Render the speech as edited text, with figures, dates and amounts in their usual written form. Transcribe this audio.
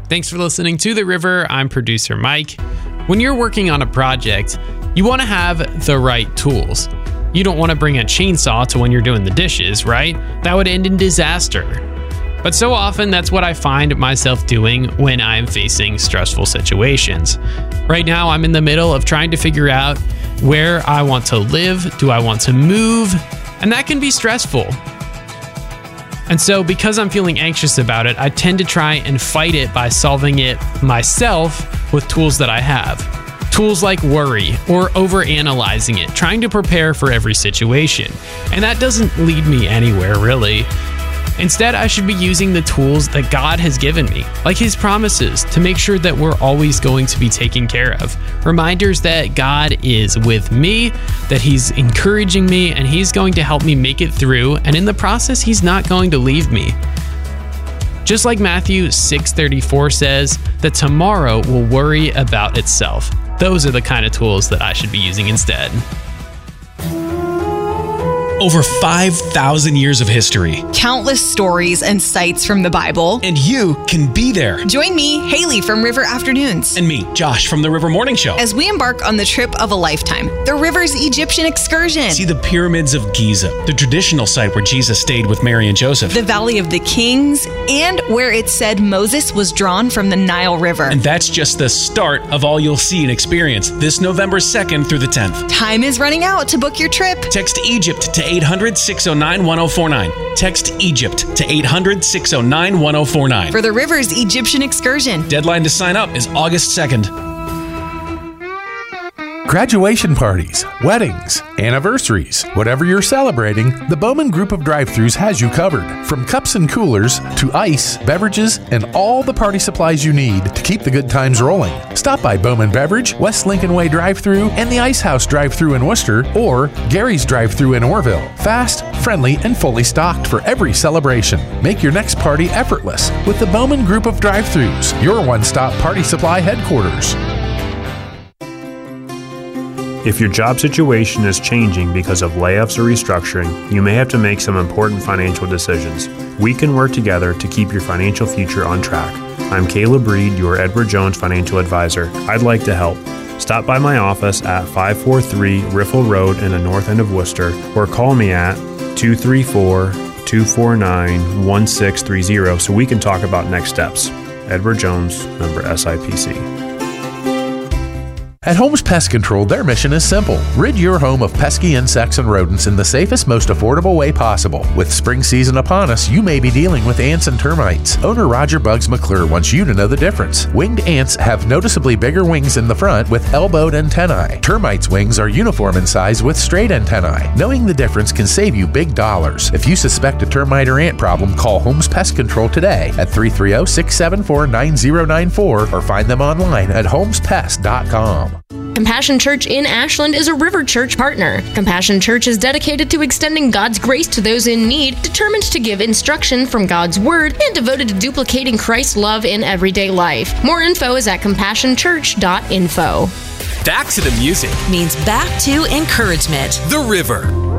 Thanks for listening to The River. I'm producer Mike. When you're working on a project, you want to have the right tools. You don't want to bring a chainsaw to when you're doing the dishes, right? That would end in disaster. But so often, that's what I find myself doing when I'm facing stressful situations. Right now, I'm in the middle of trying to figure out where I want to live. Do I want to move? And that can be stressful. And so because I'm feeling anxious about it, I tend to try and fight it by solving it myself with tools that I have. Tools like worry or overanalyzing it, trying to prepare for every situation. And that doesn't lead me anywhere, really. Instead, I should be using the tools that God has given me, like His promises, to make sure that we're always going to be taken care of. Reminders that God is with me, that He's encouraging me, and He's going to help me make it through, and in the process, He's not going to leave me. Just like Matthew 6:34 says, that tomorrow will worry about itself. Those are the kind of tools that I should be using instead. Over 5,000 years of history. Countless stories and sites from the Bible. And you can be there. Join me, Haley from River Afternoons. And me, Josh from the River Morning Show. As we embark on the trip of a lifetime, the River's Egyptian excursion. See the pyramids of Giza, the traditional site where Jesus stayed with Mary and Joseph. The Valley of the Kings, and where it said Moses was drawn from the Nile River. And that's just the start of all you'll see and experience this November 2nd through the 10th. Time is running out to book your trip. Text Egypt to 800-609-1049. Text Egypt to 800-609-1049. For the River's Egyptian excursion. Deadline to sign up is August 2nd. Graduation parties, weddings, anniversaries, whatever you're celebrating, the Bowman Group of Drive-Thrus has you covered. From cups and coolers to ice, beverages, and all the party supplies you need to keep the good times rolling. Stop by Bowman Beverage, West Lincoln Way Drive-Thru, and the Ice House Drive-Thru in Worcester, or Gary's Drive-Thru in Orville. Fast, friendly, and fully stocked for every celebration. Make your next party effortless with the Bowman Group of Drive-Thrus, your one-stop party supply headquarters. If your job situation is changing because of layoffs or restructuring, you may have to make some important financial decisions. We can work together to keep your financial future on track. I'm Caleb Reed, your Edward Jones financial advisor. I'd like to help. Stop by my office at 543 Riffle Road in the north end of Worcester, or call me at 234-249-1630 so we can talk about next steps. Edward Jones, member SIPC. At Holmes Pest Control, their mission is simple. Rid your home of pesky insects and rodents in the safest, most affordable way possible. With spring season upon us, you may be dealing with ants and termites. Owner Roger Bugs McClure wants you to know the difference. Winged ants have noticeably bigger wings in the front with elbowed antennae. Termites' wings are uniform in size with straight antennae. Knowing the difference can save you big dollars. If you suspect a termite or ant problem, call Holmes Pest Control today at 330-674-9094 or find them online at holmespest.com. Compassion Church in Ashland is a River Church partner. Compassion Church is dedicated to extending God's grace to those in need, determined to give instruction from God's Word, and devoted to duplicating Christ's love in everyday life. More info is at compassionchurch.info. Back to the music means back to encouragement. The River.